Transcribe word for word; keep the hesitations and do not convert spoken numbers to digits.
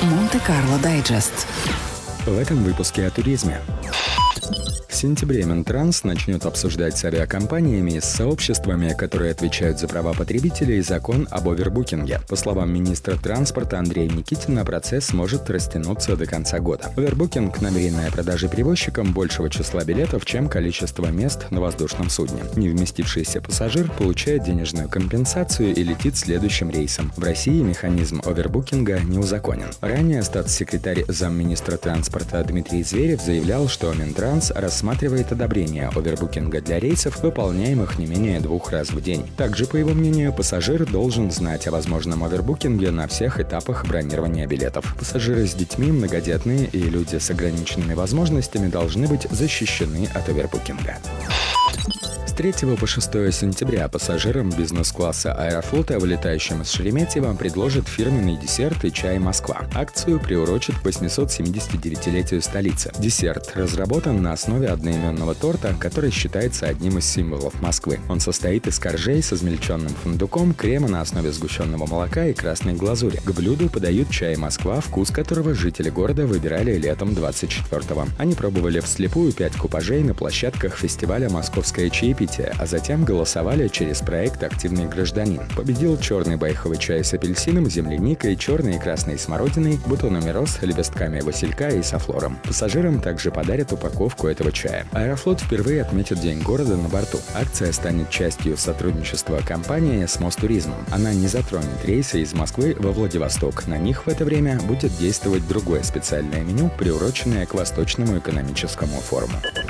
Монте-Карло Дайджест. В этом выпуске о туризме. В сентябре Минтранс начнет обсуждать с авиакомпаниями и с сообществами, которые отвечают за права потребителей, закон об овербукинге. По словам министра транспорта Андрея Никитина, процесс может растянуться до конца года. Овербукинг – намеренная продажа перевозчикам большего числа билетов, чем количество мест на воздушном судне. Не вместившийся пассажир получает денежную компенсацию и летит следующим рейсом. В России механизм овербукинга не узаконен. Ранее статс-секретарь замминистра транспорта Дмитрий Зверев заявлял, что Минтранс рассматривает одобрение овербукинга для рейсов, выполняемых не менее двух раз в день. Также, по его мнению, пассажир должен знать о возможном овербукинге на всех этапах бронирования билетов. Пассажиры с детьми, многодетные и люди с ограниченными возможностями должны быть защищены от овербукинга. С третьего по шестое сентября пассажирам бизнес-класса Аэрофлота, вылетающим из Шереметьево, предложат фирменный десерт и чай «Москва». Акцию приурочат к восьмисот семидесятидевятилетию столицы. Десерт разработан на основе одноименного торта, который считается одним из символов Москвы. Он состоит из коржей с измельченным фундуком, крема на основе сгущенного молока и красной глазури. К блюду подают чай «Москва», вкус которого жители города выбирали летом двадцать четвёртого. Они пробовали вслепую пять купажей на площадках фестиваля «Московское чаепитие», а затем голосовали через проект «Активный гражданин». Победил черный байховый чай с апельсином, земляникой, черной и красной смородиной, бутонами роз, лепестками василька и софлором. Пассажирам также подарят упаковку этого чая. Аэрофлот впервые отметит День города на борту. Акция станет частью сотрудничества компании с Мостуризмом. Она не затронет рейсы из Москвы во Владивосток. На них в это время будет действовать другое специальное меню, приуроченное к Восточному экономическому форуму.